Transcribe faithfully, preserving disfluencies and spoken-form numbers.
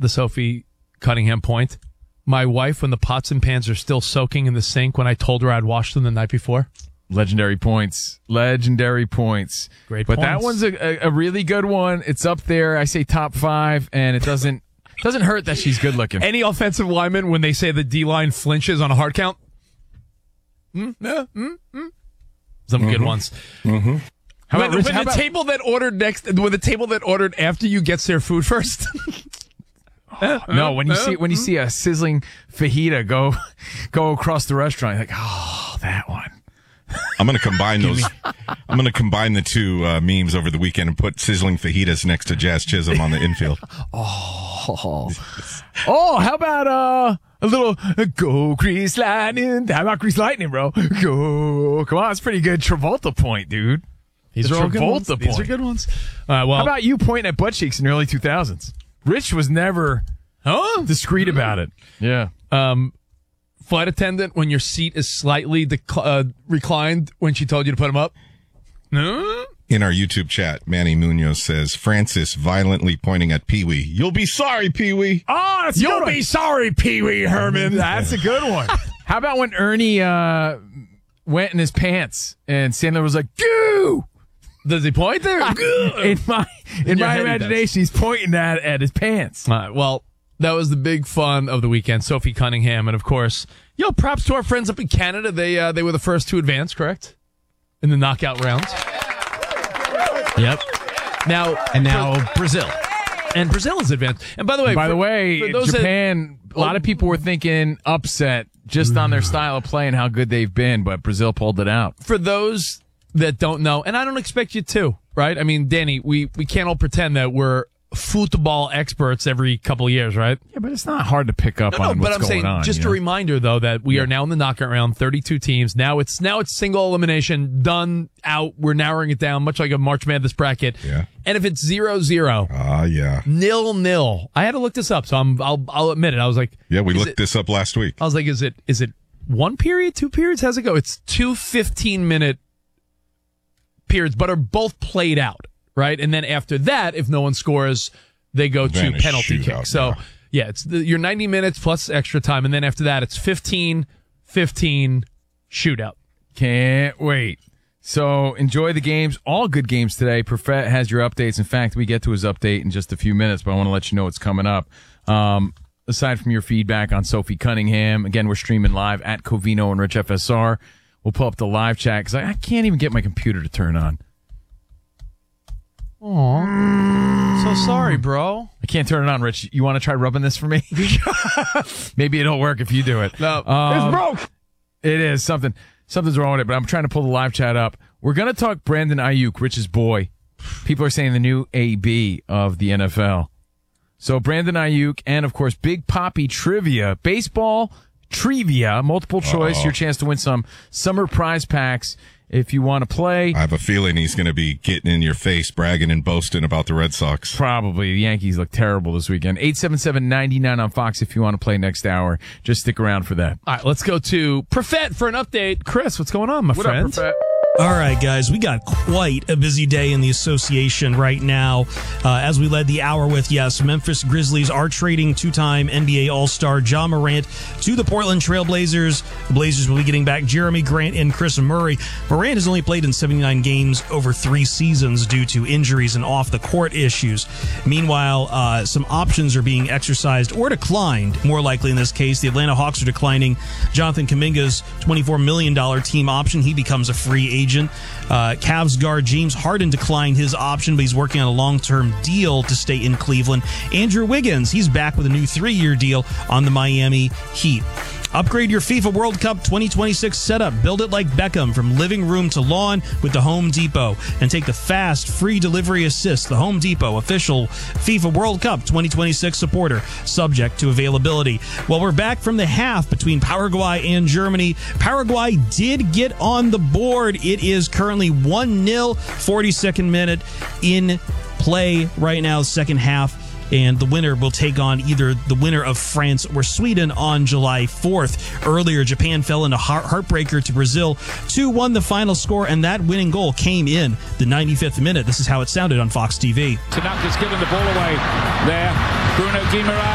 the Sophie Cunningham point. My wife, when the pots and pans are still soaking in the sink, when I told her I'd washed them the night before. Legendary points. Legendary points. Great but points. That one's a, a, a really good one. It's up there. I say top five, and it doesn't doesn't hurt that she's good looking. Any offensive lineman, when they say the D-line flinches on a hard count? Mm, yeah, mm, mm. Some mm-hmm. good ones. Mm-hmm. How when about, when how the about, table that ordered next, when the table that ordered after you gets their food first? No, when you see when you see a sizzling fajita go go across the restaurant, you're like, oh, that one. I'm going to combine those. I'm going to combine the two uh, memes over the weekend and put sizzling fajitas next to Jazz Chisholm on the infield. oh, oh, how about uh, a little uh, go Grease Lightning? How about Grease Lightning, bro? Go, come on, it's pretty good. Travolta point, dude. These the are all good ones. Travolta These point. are good ones. Uh, well, how about you pointing at butt cheeks in the early two thousands? Rich was never huh? discreet about it. Yeah. Um, flight attendant, when your seat is slightly dec- uh, reclined when she told you to put them up? No. In our YouTube chat, Manny Munoz says, Francis violently pointing at Pee-wee. You'll be sorry, Pee-wee. Oh, that's You'll be sorry, Pee-wee Herman. That's a good one. How about when Ernie uh, went in his pants and Sandler was like, "Goo!" Does he point there? in my in, In your my head he imagination, he's pointing at at his pants. All right, well, that was the big fun of the weekend. Sophie Cunningham, and of course, yo, props to our friends up in Canada. They uh, they were the first to advance, correct? In the knockout rounds. Yep. Now and now Brazil. And Brazil is advanced. And by the way, by for, the way, for those Japan. That, a lot of people were thinking upset just on their style of play and how good they've been, but Brazil pulled it out. For those that don't know, and I don't expect you to, right? I mean, Danny, we, we can't all pretend that we're football experts every couple of years, right? Yeah, but it's not hard to pick up no, on no, what's but I'm going saying, on. just you a know? reminder, though, that we yeah. are now in the knockout round, thirty-two teams. Now it's now it's single elimination, done, out. We're narrowing it down, much like a March Madness bracket. Yeah. And if it's zero zero, ah, uh, yeah, nil nil, I had to look this up, so I'm I'll I'll admit it. I was like, yeah, we looked it, this up last week. I was like, is it is it one period, two periods? How's it go? It's two fifteen minute periods, but are both played out, right? And then after that, if no one scores, they go then to penalty shootout, kick. So, yeah, yeah it's the, your ninety minutes plus extra time, and then after that, it's fifteen fifteen shootout. Can't wait. So enjoy the games. All good games today. Perfett has your updates. In fact, we get to his update in just a few minutes, but I want to let you know what's coming up. Um, aside from your feedback on Sophie Cunningham, again, we're streaming live at Covino and Rich F S R. We'll pull up the live chat because I, I can't even get my computer to turn on. Aw. So sorry, bro. I can't turn it on, Rich. You want to try rubbing this for me? Maybe it'll work if you do it. No. Um, it's broke. It is. Something. Something's wrong with it, but I'm trying to pull the live chat up. We're going to talk Brandon Ayuk, Rich's boy. People are saying the new A B of the N F L. So Brandon Ayuk and, of course, Big Papi Trivia. Baseball Trivia, multiple choice. Uh-oh. Your chance to win some summer prize packs if you want to play. I have a feeling he's going to be getting in your face, bragging and boasting about the Red Sox. Probably. The Yankees look terrible this weekend. eight seven seven, nine nine on Fox if you want to play next hour. Just stick around for that. All right, let's go to Perfett for an update. Chris, what's going on, my what friend? What up, Perfett? All right, guys, we got quite a busy day in the association right now. Uh, as we led the hour with, yes, Memphis Grizzlies are trading two-time N B A All-Star Ja Morant to the Portland Trailblazers. The Blazers will be getting back Jeremy Grant and Chris Murray. Morant has only played in seventy-nine games over three seasons due to injuries and off-the-court issues. Meanwhile, uh, some options are being exercised or declined, more likely in this case. The Atlanta Hawks are declining Jonathan Kuminga's twenty-four million dollars team option. He becomes a free agent. Uh, Cavs guard James Harden declined his option, but he's working on a long-term deal to stay in Cleveland. Andrew Wiggins, he's back with a new three-year deal on the Miami Heat. Upgrade your FIFA World Cup twenty twenty-six setup. Build it like Beckham from living room to lawn with the Home Depot. And take the fast, free delivery assist. The Home Depot, official FIFA World Cup twenty twenty-six supporter, subject to availability. Well, we're back from the half between Paraguay and Germany. Paraguay did get on the board. It is currently one nil, forty-second minute in play right now, second half. And the winner will take on either the winner of France or Sweden on July fourth. Earlier, Japan fell in a heart- heartbreaker to Brazil. two one the final score, and that winning goal came in the ninety-fifth minute. This is how it sounded on Fox T V. Tanaka's given the ball away there. Bruno Guimaraes.